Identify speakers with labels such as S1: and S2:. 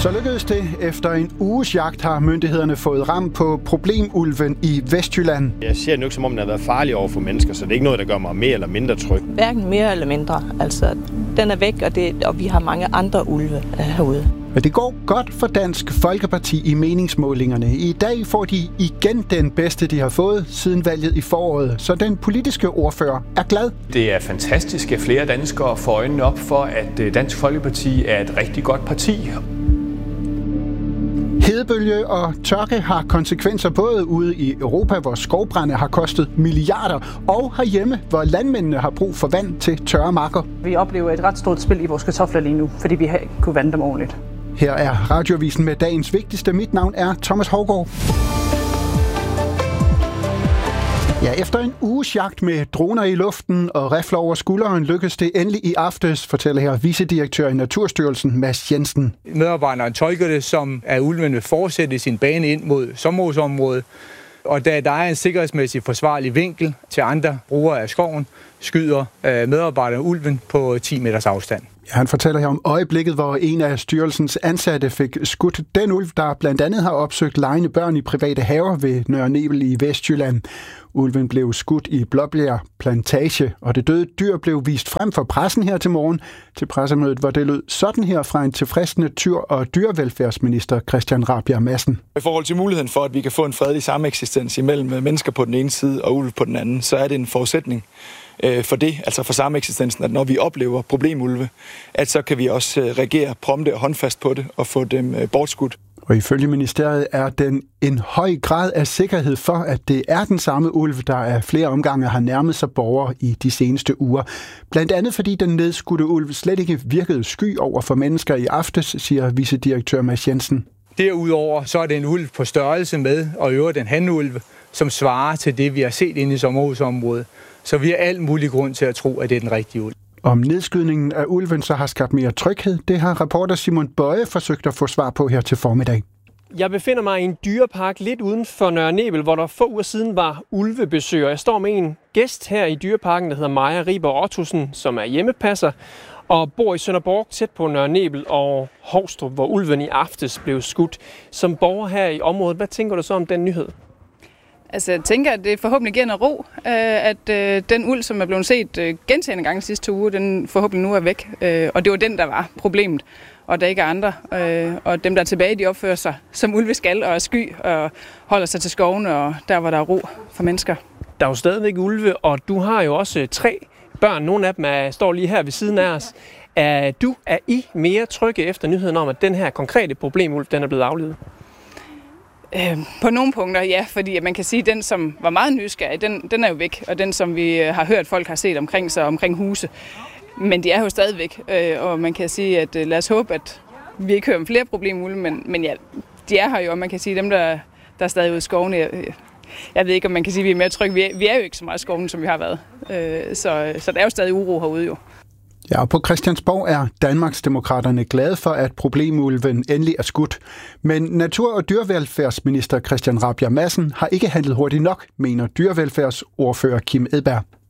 S1: Så lykkedes det. Efter en uges jagt har myndighederne fået ram på problemulven i Vestjylland.
S2: Jeg ser det nu ikke, som om den har været farlig over for mennesker, så det er ikke noget, der gør mig mere eller mindre tryg.
S3: Hverken mere eller mindre. Altså, den er væk, og vi har mange andre ulve herude.
S1: Men det går godt for Dansk Folkeparti i meningsmålingerne. I dag får de igen den bedste, de har fået siden valget i foråret, så den politiske ordfører er glad.
S4: Det er fantastisk, at flere danskere får øjnene op for, at Dansk Folkeparti er et rigtig godt parti.
S1: Hedebølge og tørke har konsekvenser både ude i Europa, hvor skovbrande har kostet milliarder, og herhjemme, hvor landmændene har brug for vand til tørre marker.
S5: Vi oplever et ret stort spil i vores kartofler lige nu, fordi vi ikke kunne vande dem ordentligt.
S1: Her er Radioavisen med dagens vigtigste. Mit navn er Thomas Hougaard. Ja, efter en uges jagt med droner i luften og rifler over skulderen, lykkedes det endelig i aftes, fortæller her vicedirektør i Naturstyrelsen, Mads Jensen.
S6: Medarbejderen tolker det som, at ulven vil fortsætte sin bane ind mod sommerhusområdet, og da der er en sikkerhedsmæssig forsvarlig vinkel til andre brugere af skoven, skyder medarbejderen ulven på 10 meters afstand.
S1: Ja, han fortæller her om øjeblikket, hvor en af styrelsens ansatte fik skudt den ulv, der blandt andet har opsøgt legende børn i private haver ved Nørre Nebel i Vestjylland. Ulven blev skudt i Blåbjerg Plantage, og det døde dyr blev vist frem for pressen her til morgen til pressemødet, hvor det lød sådan her fra en tilfreds natur- og dyrevelfærdsminister Christian Rabjerg Madsen.
S7: I forhold til muligheden for, at vi kan få en fredelig sameksistens imellem mennesker på den ene side og ulve på den anden, så er det en forudsætning for det, altså for sameksistensen, at når vi oplever problemulve, at så kan vi også reagere prompte og håndfast på det og få dem bortskudt.
S1: Og ifølge ministeriet er den en høj grad af sikkerhed for, at det er den samme ulv, der af flere omgange har nærmet sig borgere i de seneste uger. Blandt andet fordi den nedskudte ulv slet ikke virkede sky over for mennesker i aftes, siger vicedirektør Mads Jensen.
S6: Derudover så er det en ulv på størrelse med, og i øvrigt en hanulv, som svarer til det, vi har set inde i sommerhusområdet. Så vi har al mulig grund til at tro, at det er den rigtige ulv.
S1: Om nedskydningen af ulven så har skabt mere tryghed, det har reporter Simon Bøje forsøgt at få svar på her til formiddag.
S8: Jeg befinder mig i en dyrepark lidt uden for Nørre Nebel, hvor der få uger siden var ulvebesøg. Jeg står med en gæst her i dyreparken, der hedder Maja Riber Ottosen, som er hjemmepasser og bor i Sønderborg tæt på Nørre Nebel og Hovstrup, hvor ulven i aftes blev skudt. Som borger her i området, hvad tænker du så om den nyhed?
S5: Altså, jeg tænker, at det forhåbentlig giver noget ro, at den ulv, som er blevet set gentagne gange sidste 2 uger, den forhåbentlig nu er væk. Og det var den, der var problemet, og der ikke er andre. Og dem, der er tilbage, de opfører sig som ulve skal og er sky og holder sig til skoven, og der, hvor der er ro for mennesker.
S8: Der er jo stadigvæk ulve, og du har jo også 3 børn. Nogle af dem står lige her ved siden af os. Er I mere trygge efter nyheden om, at den her konkrete problemulv, den er blevet aflivet?
S5: På nogle punkter, ja, fordi man kan sige, at den, som var meget nysgerrig, den er jo væk, og den, som vi har hørt, folk har set omkring sig, omkring huse. Men de er jo stadigvæk, og man kan sige, at lad os håbe, at vi ikke hører om flere problemulve, men ja, de er her jo, og man kan sige, dem, der er stadig ude i skovene, jeg ved ikke, om man kan sige, at vi er mere trygge. Vi er jo ikke så meget i skoven, som vi har været, så der er jo stadig uro herude jo.
S1: Ja, og på Christiansborg er Danmarksdemokraterne glade for, at problemulven endelig er skudt. Men natur- og dyrevelfærdsminister Christian Rabjerg Madsen har ikke handlet hurtigt nok, mener dyrevelfærdsordfører Kim Edberg.